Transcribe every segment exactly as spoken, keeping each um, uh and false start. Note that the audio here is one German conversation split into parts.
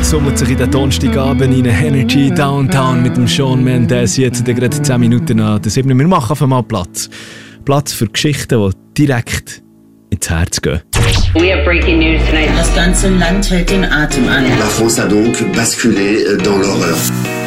summt sich in den Donnerstagabend rein. Energy Downtown mit dem Shawn Mendes. Jetzt gerade zehn Minuten nach der sieben. Wir machen einfach mal Platz. Platz für Geschichten, die direkt ins Herz gehen. We have breaking news tonight. Das ganze Land hält den Atem an. La France a donc basculé dans l'horreur.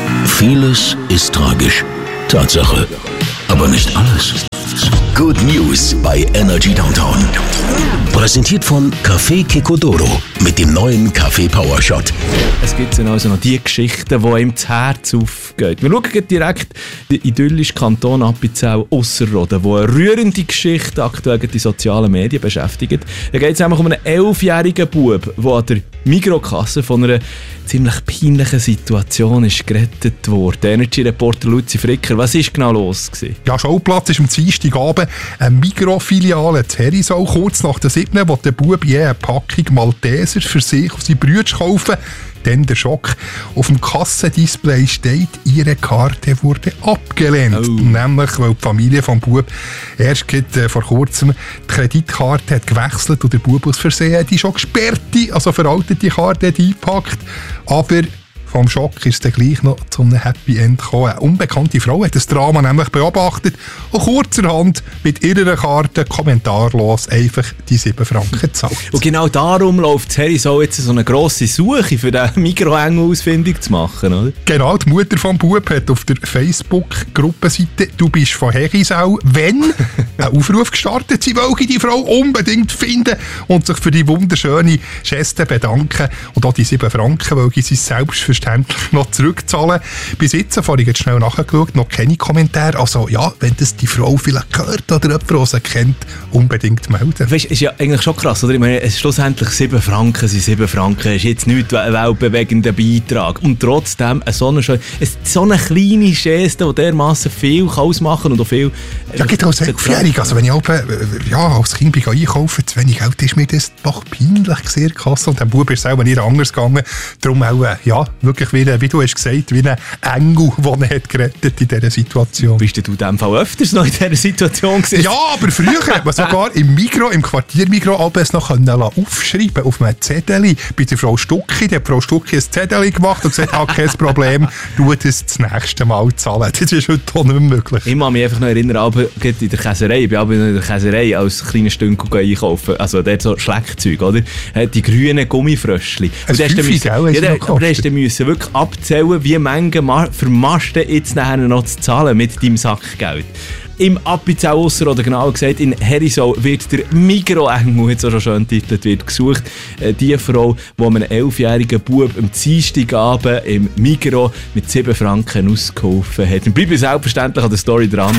Vieles ist tragisch. Tatsache. Aber nicht alles. Good News bei Energy Downtown. Präsentiert von Café Kekodoro mit dem neuen Café Power Shot. Es gibt also noch die Geschichten, die ihm das Herz aufgehen. Wir schauen direkt den idyllischen Kanton Appenzell-Ausserrhoden, wo eine rührende Geschichte aktuell die sozialen Medien beschäftigt. Da geht es nämlich um einen elfjährigen Bub, der an der Migros-Kasse von einer ziemlich peinlichen Situation ist gerettet wurde. Energy-Reporter Luzi Fricker, was war genau los gewesen? Ja, Schauplatz ist am Dienstagabend eine Migros-Filiale in Herisau, kurz nach der siebten, wo der Bub je eine Packung Malteser für sich und seine Brüder kaufen. Dann der Schock. Auf dem Kassendisplay steht, ihre Karte wurde abgelehnt. Oh. Nämlich, weil die Familie vom Bub erst äh, vor kurzem die Kreditkarte hat gewechselt und der Bub aus Versehen die schon gesperrte, also veraltete Karte hat eingepackt. Aber vom Schock ist es dann gleich noch zu einem Happy End gekommen. Eine unbekannte Frau hat das Drama nämlich beobachtet und kurzerhand mit ihrer Karte kommentarlos einfach die sieben Franken gezahlt. Und genau darum läuft Herisau jetzt so eine grosse Suche, für den Migros-Engel ausfindig zu machen, oder? Genau, die Mutter vom Bub hat auf der Facebook-Gruppenseite «Du bist von Herisau», wenn einen Aufruf gestartet, sie wollte die Frau unbedingt finden und sich für die wunderschöne Geste bedanken. Und auch die sieben Franken, weil sie selbstverständlich noch zurückzahlen. Bis jetzt, vorhin jetzt schnell nachgeschaut, noch keine Kommentare. Also ja, wenn das die Frau vielleicht gehört oder jemand, der sie kennt, unbedingt melden. Weißt, ist ja eigentlich schon krass, oder? Ich meine, es schlussendlich sieben Franken sind sieben Franken. Ist jetzt nicht ein weltbewegender Beitrag. Und trotzdem so eine, so eine kleine Geste, die dermassen viel ausmachen kann und auch viel... Ja, geht als Elfjähriger. Also wenn ich oben, ja, als Kind bin einkaufen, zu wenig Geld ist mir das doch peinlich gesehen. Und der Bub ist selber nicht anders gegangen. Darum auch, ja, wirklich wie, wie du hast gesagt, wie ein Engel, der ihn hat gerettet in dieser Situation. Bist du in diesem Fall öfters noch in dieser Situation gewesen? Ja, aber früher hat man sogar im Migros, im Quartier Migros, alles noch aufschreiben auf einem Zettel. Bei der Frau Stucki, die hat Frau Stucki ein Zettel gemacht und gesagt, ah, kein Problem, du das das nächste Mal zahlen. Das ist heute auch nicht möglich. Ich kann mich einfach noch erinnern, aber in der Käserei, ich bin aber in der Käserei als kleines Stündchen einkaufen, also dort so Schleckzeug, oder? Die grünen Gummifröschli. Ein Fünfi, gell? Ja, aber da hast du müssen wirklich abzählen, wie Menge für Masten jetzt nachher noch zu zahlen mit deinem Sackgeld. Im Appenzell-Ausserrhoden, genau gesagt, in Herisau wird der Migros-Engel, jetzt auch schon schön titelt, wird gesucht. Äh, die Frau, die einem elfjährigen Bub am Dienstagabend im Migros mit sieben Franken ausgeholfen hat. Und bleibe selbstverständlich an der Story dran.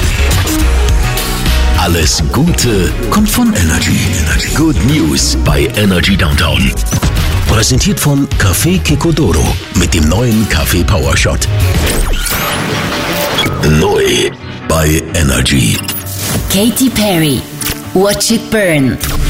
Alles Gute kommt von Energy. Good News bei Energy Downtown. Präsentiert von Café Kekodoro mit dem neuen Café Power Shot. Neu bei Energy. Katy Perry, Watch It Burn.